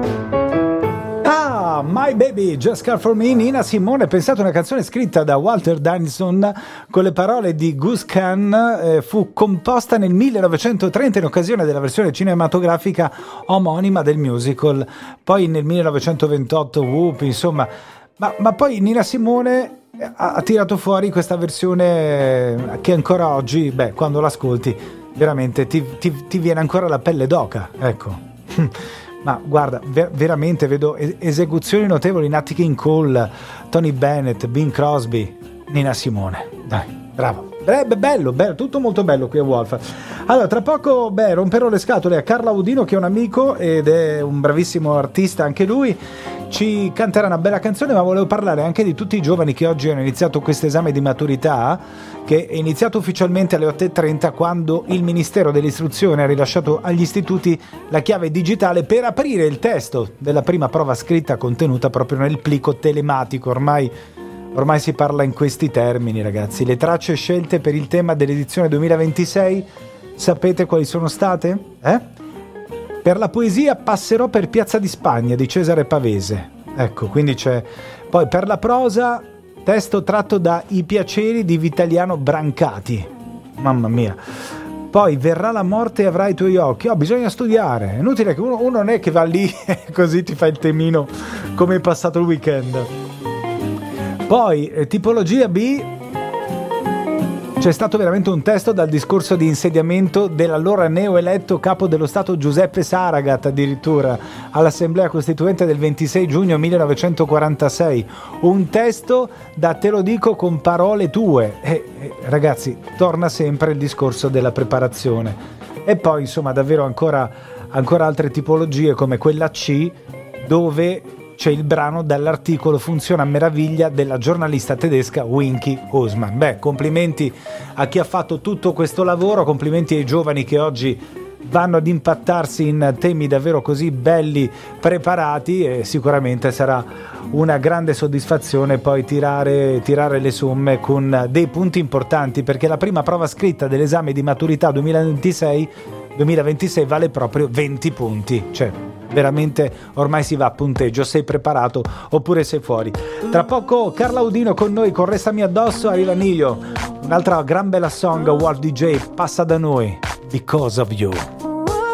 My Baby, Just Care For Me, Nina Simone. Pensate, una canzone scritta da Walter Dennison con le parole di Gus Kahn, fu composta nel 1930 in occasione della versione cinematografica omonima del musical. Poi nel 1928 Whoop, insomma, ma poi Nina Simone ha tirato fuori questa versione che ancora oggi, quando l'ascolti veramente ti viene ancora la pelle d'oca, ecco. Ma guarda, veramente vedo esecuzioni notevoli: Nat King Cole, Tony Bennett, Bing Crosby, Nina Simone. Dai, bravo. Bello, tutto molto bello qui a Wolf. Allora, tra poco romperò le scatole a Carlo Audino, che è un amico ed è un bravissimo artista anche lui. Ci canterà una bella canzone, ma volevo parlare anche di tutti i giovani che oggi hanno iniziato questo esame di maturità, che è iniziato ufficialmente alle 8:30, quando il Ministero dell'Istruzione ha rilasciato agli istituti la chiave digitale per aprire il testo della prima prova scritta contenuta proprio nel plico telematico. Ormai si parla in questi termini, ragazzi. Le tracce scelte per il tema dell'edizione 2026, sapete quali sono state? Per la poesia Passerò per Piazza di Spagna di Cesare Pavese. Ecco, quindi c'è. Poi per la prosa, testo tratto da I piaceri di Vitaliano Brancati. Mamma mia. Poi Verrà la morte e avrai i tuoi occhi. Bisogna studiare. È inutile che uno non è che va lì così ti fa il temino come è passato il weekend. Poi tipologia B, c'è stato veramente un testo dal discorso di insediamento dell'allora neoeletto capo dello Stato Giuseppe Saragat, addirittura all'Assemblea Costituente del 26 giugno 1946. Un testo da te lo dico con parole tue. Ragazzi, torna sempre il discorso della preparazione. E poi insomma davvero ancora altre tipologie, come quella C, dove c'è il brano dall'articolo Funziona a meraviglia della giornalista tedesca Winky Husmann. Complimenti a chi ha fatto tutto questo lavoro, complimenti ai giovani che oggi vanno ad impattarsi in temi davvero così belli preparati, e sicuramente sarà una grande soddisfazione poi tirare le somme con dei punti importanti, perché la prima prova scritta dell'esame di maturità 2026 vale proprio 20 punti, cioè veramente ormai si va a punteggio, sei preparato oppure sei fuori. Tra poco Carlo Audino con noi con Restami addosso, arriva Nio, un'altra gran bella song, World DJ passa da noi, Because of You.